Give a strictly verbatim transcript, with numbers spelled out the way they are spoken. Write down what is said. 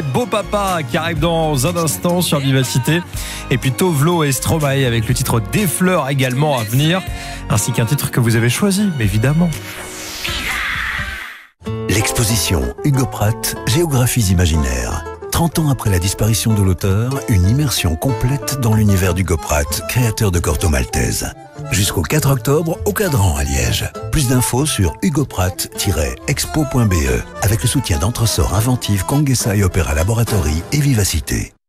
Beau Papa qui arrive dans un instant sur Vivacité. Et puis Tovlo et Stromae avec le titre Des fleurs également à venir. Ainsi qu'un titre que vous avez choisi, évidemment. L'exposition Hugo Pratt, Géographies imaginaires. trente ans après la disparition de l'auteur, une immersion complète dans l'univers d'Hugo Pratt, créateur de Corto Maltese. Jusqu'au quatre octobre, au Cadran à Liège. Plus d'infos sur hugopratt tiret expo point b e avec le soutien d'Entresort Inventive, Conguessa et Opéra Laboratory et Vivacité.